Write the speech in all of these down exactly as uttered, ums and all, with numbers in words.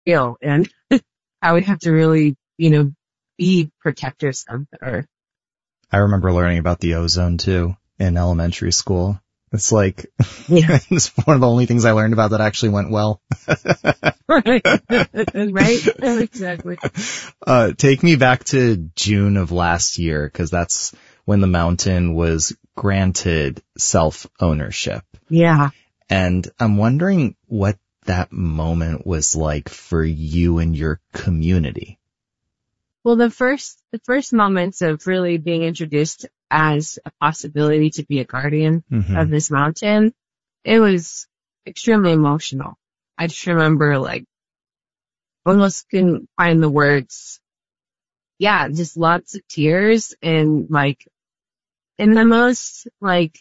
real. And I would have to really, you know, be protectors of the earth. I remember learning about the ozone too in elementary school. It's like, yeah. It's one of the only things I learned about that actually went well. right. right. Exactly. Uh, take me back to June of last year, because that's when the mountain was granted self-ownership. Yeah. And I'm wondering what that moment was like for you and your community. Well, the first, the first moments of really being introduced as a possibility to be a guardian Mm-hmm. of this mountain, it was extremely emotional. I just remember like almost couldn't find the words. Yeah, just lots of tears and like in the most like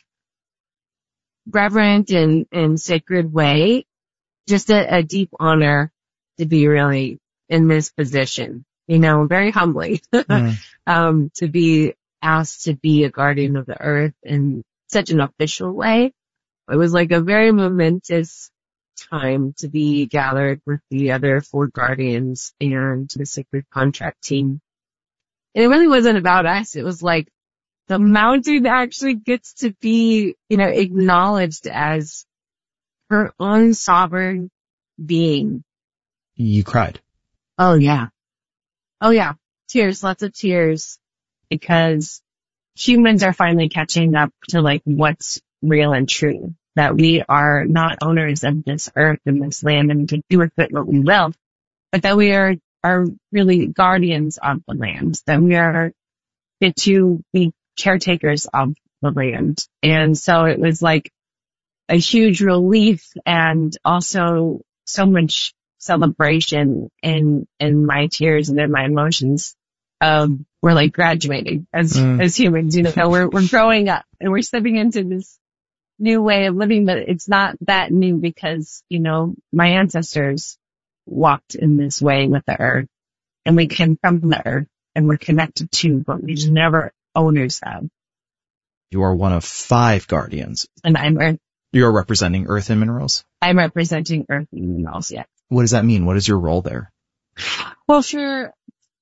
reverent and, and sacred way, just a, a deep honor to be really in this position, you know, very humbly, Mm. um, to be asked to be a guardian of the earth in such an official way. It was like a very momentous time to be gathered with the other four guardians and the sacred contract team. And it really wasn't about us. It was like the mountain actually gets to be, you know, acknowledged as her own sovereign being. You cried. Oh yeah. Oh yeah. Tears, lots of tears, because humans are finally catching up to like what's real and true. That we are not owners of this earth and this land and can do with it what we will, but that we are, are really guardians of the land, that we are fit to be caretakers of the land. And so it was like a huge relief and also so much celebration in, in my tears and in my emotions. Um, we're like graduating as, Mm. as humans, you know, we're, we're growing up and we're stepping into this new way of living, but it's not that new because, you know, my ancestors walked in this way with the earth and we came from the earth and we're connected to, but we just never owners of. You are one of five guardians. And I'm earth, You're representing Earth and Minerals. I'm representing earth and minerals, yeah. What does that mean? What is your role there? Well, sure.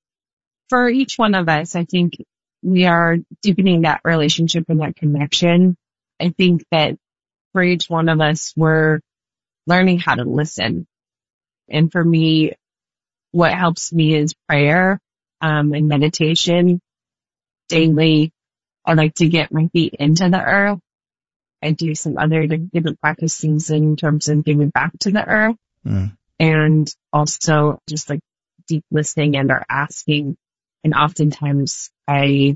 For each one of us, I think we are deepening that relationship and that connection. I think that for each one of us, we're learning how to listen. And for me, what helps me is prayer, um, and meditation daily. I like to get my feet into the earth. I do some other different practices in terms of giving back to the earth. Mm. And also just like deep listening and or asking. And oftentimes I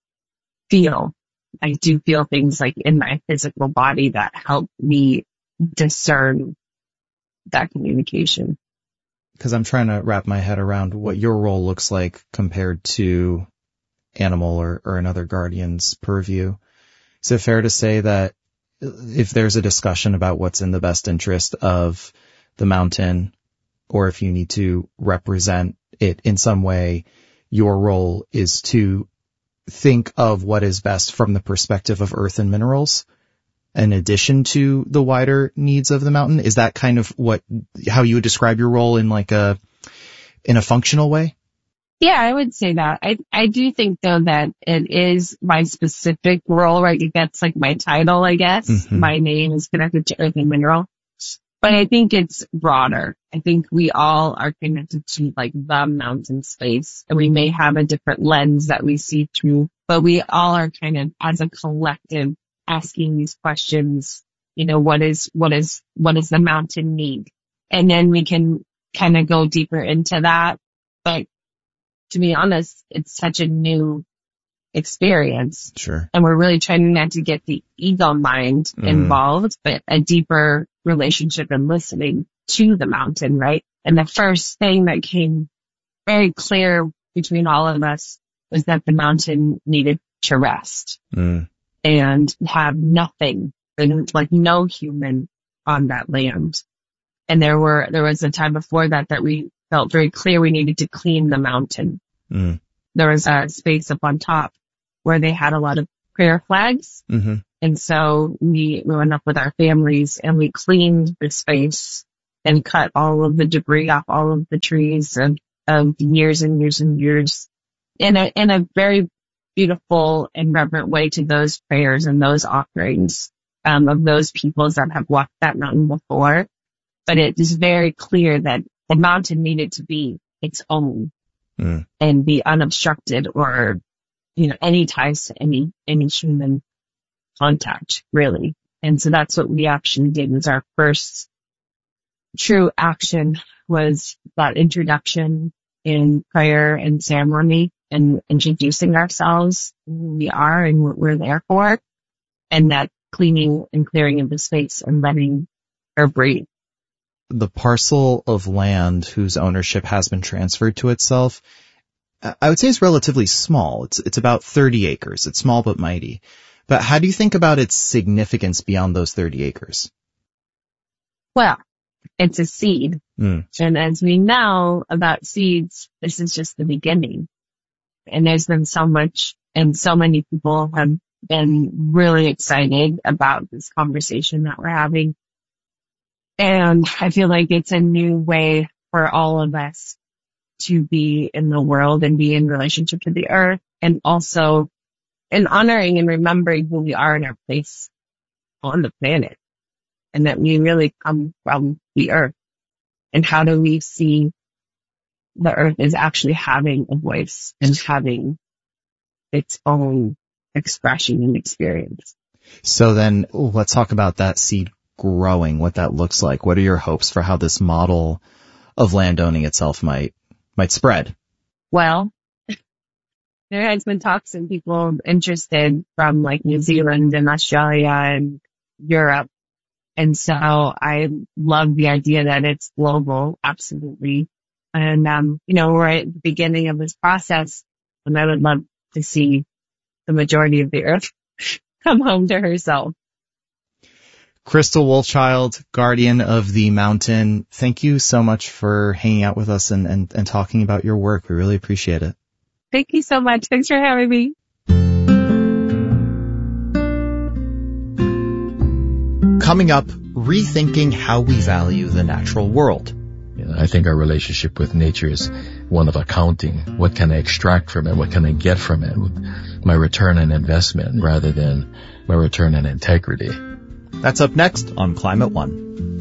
feel, I do feel things like in my physical body that help me discern that communication. Because I'm trying to wrap my head around what your role looks like compared to animal or, or another guardian's purview. Is it fair to say that if there's a discussion about what's in the best interest of the mountain, or if you need to represent it in some way, your role is to think of what is best from the perspective of Earth and Minerals in addition to the wider needs of the mountain? Is that kind of what, how you would describe your role in like a, in a functional way? Yeah, I would say that. I, I do think though that it is my specific role, right? That's like my title, I guess. Mm-hmm. My name is connected to Earth and Mineral. But I think it's broader. I think we all are connected to like the mountain space, and we may have a different lens that we see through, but we all are kind of as a collective asking these questions, you know, what is, what is, what does the mountain need? And then we can kind of go deeper into that. But to be honest, it's such a new experience. Sure. And we're really trying not to get the ego mind Mm. involved, but a deeper relationship and listening to the mountain, right? And the first thing that came very clear between all of us was that the mountain needed to rest Mm. and have nothing, and like no human on that land. And there were, there was a time before that that we felt very clear we needed to clean the mountain. Mm. There was a space up on top where they had a lot of prayer flags. Mm-hmm. And so we, we went up with our families and we cleaned the space and cut all of the debris off all of the trees of, of years and years and years in a, in a very beautiful and reverent way to those prayers and those offerings, um, of those peoples that have walked that mountain before. But it is very clear that the mountain needed to be its own mm. and be unobstructed or, you know, any ties to any, any human contact, really. And so that's what we actually did. Was our first true action was that introduction in prayer and ceremony and introducing ourselves, who we are and what we're there for, and that cleaning and clearing of the space and letting her breathe. The parcel of land whose ownership has been transferred to itself, I would say is relatively small. It's, it's about thirty acres. It's small but mighty. But how do you think about its significance beyond those thirty acres? Well, it's a seed. Mm. And as we know about seeds, this is just the beginning. And there's been so much, and so many people have been really excited about this conversation that we're having. And I feel like it's a new way for all of us to be in the world and be in relationship to the earth, and also in honoring and remembering who we are in our place on the planet, and that we really come from the earth. And how do we see the earth as actually having a voice and having its own expression and experience? So then let's talk about that seed growing, what that looks like. What are your hopes for how this model of land owning itself might might spread? Well, there has been talks and people interested from like New Zealand and Australia and Europe. And so I love the idea that it's global, absolutely. And, um, you know, we're at the beginning of this process, and I would love to see the majority of the earth come home to herself. Crystal Wolfchild, guardian of the mountain, thank you so much for hanging out with us and, and, and talking about your work. We really appreciate it. Thank you so much. Thanks for having me. Coming up, rethinking how we value the natural world. I think our relationship with nature is one of accounting. What can I extract from it? What can I get from it? My return on investment rather than my return on integrity. That's up next on Climate One.